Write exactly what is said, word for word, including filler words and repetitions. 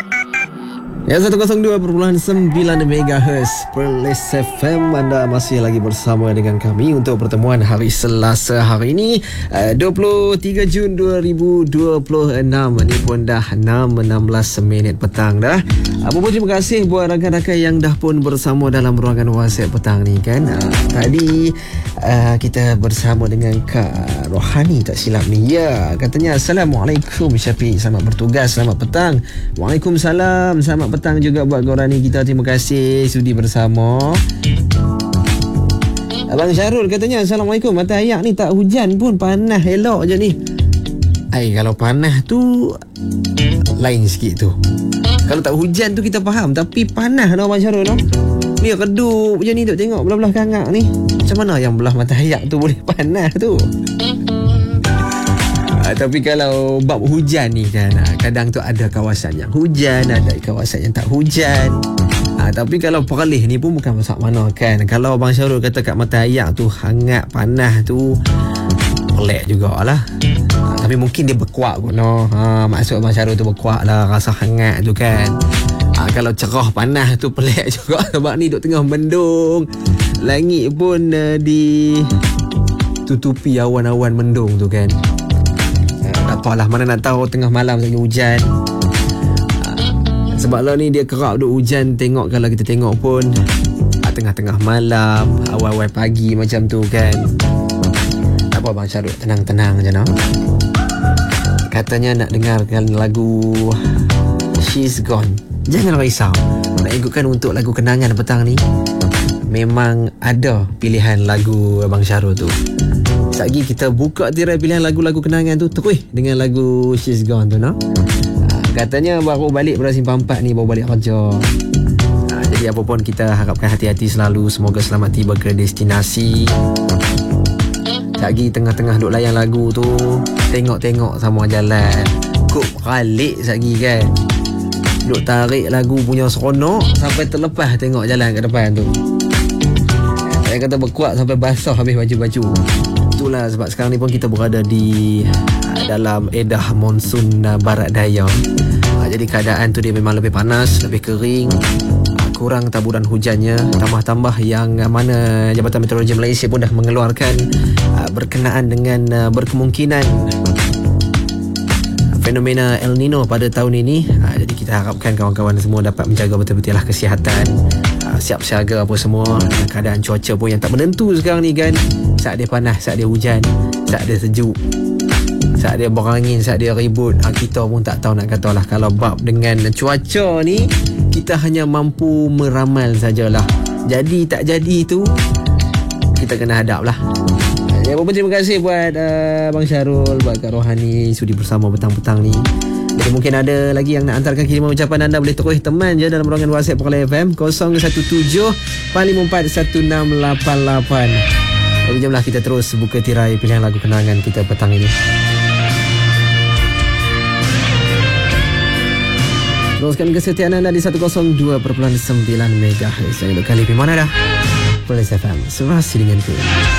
Ya, seratus dua perpuluhan sembilan MHz Perlis F M. Anda masih lagi bersama dengan kami untuk pertemuan hari Selasa hari ini, uh, dua puluh tiga Jun dua ribu dua puluh enam. Ini pun dah enam belas minit petang dah. Apa pun terima kasih buat rakan-rakan yang dah pun bersama dalam ruangan WhatsApp petang ni kan. Uh, tadi uh, kita bersama dengan Kak Rohani tak silap ni. Ya, katanya Assalamualaikum Syafiq, selamat bertugas, selamat petang. Waalaikumsalam, selamat petang juga buat Gorani kita. Terima kasih sudi bersama. Abang Syarul katanya Assalamualaikum, mata ayak ni tak hujan pun panas elok je ni. Ai, kalau panas tu lain sikit tu. Kalau tak hujan tu kita faham, tapi panas no Abang Syarul no. Ni redup je ni, duk tengok belah-belah kangak ni. Macam mana yang belah mata ayak tu boleh panas tu? Tapi kalau bab hujan ni kan, kadang tu ada kawasan yang hujan, ada kawasan yang tak hujan. ha, Tapi kalau perlis ni pun bukan masak mana kan. Kalau Abang Syarul kata kat mata ayak tu hangat, panas tu, pelik jugalah. ha, Tapi mungkin dia berkuat kot no. ha, Maksud Abang Syarul tu berkuat lah, rasa hangat tu kan. ha, Kalau cerah panas tu pelik juga. Sebab ni duk tengah mendung, langit pun uh, ditutupi awan-awan mendung tu kan. Tak apalah, mana nak tahu tengah malam lagi hujan. Sebab lah ni dia kerap duk hujan. Tengok kalau kita tengok pun tengah-tengah malam, awal-awal pagi macam tu kan. Tak apa Bang Syarul, tenang-tenang je no. Katanya nak dengarkan lagu She's Gone. Jangan risau, nak ikutkan untuk lagu kenangan petang ni. Memang ada pilihan lagu Abang Syarul tu. Lagi kita buka tirai pilihan lagu-lagu kenangan tu terus dengan lagu She's Gone tu no? ha, Katanya baru balik pada Simpang Empat ni, baru balik kerja. ha, Jadi apa pun kita harapkan hati-hati selalu. Semoga selamat tiba ke destinasi. Lagi tengah-tengah duk layan lagu tu, tengok-tengok sama jalan, kok balik lagi kan. Duk tarik lagu punya seronok sampai terlepas tengok jalan kat depan tu. Saya kata berkuat sampai basah habis baju-baju. Itulah sebab sekarang ni pun kita berada di dalam edah monsun barat daya. Jadi keadaan tu dia memang lebih panas, lebih kering, kurang taburan hujannya. Tambah-tambah yang mana Jabatan Meteorologi Malaysia pun dah mengeluarkan berkenaan dengan berkemungkinan fenomena El Nino pada tahun ini. Jadi kita harapkan kawan-kawan semua dapat menjaga betul-betul lah kesihatan, siap siaga apa semua. Keadaan cuaca pun yang tak menentu sekarang ni kan. Saat dia panas, saat dia hujan, saat dia sejuk, saat dia berangin, saat dia ribut. ha, Kita pun tak tahu nak kata lah. Kalau bab dengan cuaca ni, kita hanya mampu meramal sajalah. Jadi tak jadi tu, kita kena hadap lah. Ya, apa pun terima kasih buat uh, Bang Syarul, buat Kak Rohani sudi bersama petang-petang ni. Jadi mungkin ada lagi yang nak hantarkan kiriman ucapan anda, boleh terus teman je dalam ruangan WhatsApp Perlis F M kosong satu tujuh empat lima empat satu enam lapan lapan. Jadi jomlah kita terus buka tirai pilihan lagu kenangan kita petang ini. Teruskan kesetiaan anda di seratus dua perpuluhan sembilan MHz. Saya duk kali di mana dah? Perlis F M, serasi denganku.